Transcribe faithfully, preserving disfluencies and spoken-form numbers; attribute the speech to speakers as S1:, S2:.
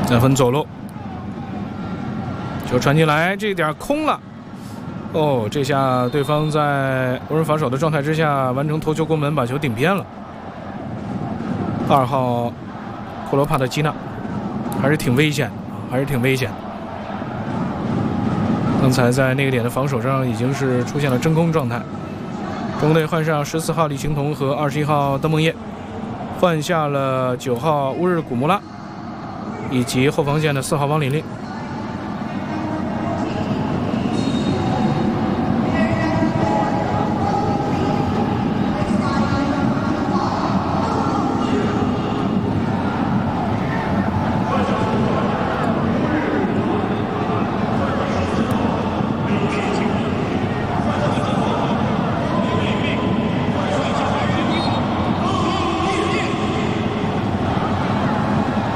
S1: 三分走漏，球传进来，这点空了。哦，这下对方在无人防守的状态之下完成头球攻门，把球顶偏了。二号库罗帕特基纳还是挺危险，还是挺危险。刚才在那个点的防守上已经是出现了真空状态。中内换上十四号李行同和二十一号邓梦叶，换下了九号乌日古穆拉以及后防线的四号王琳琳。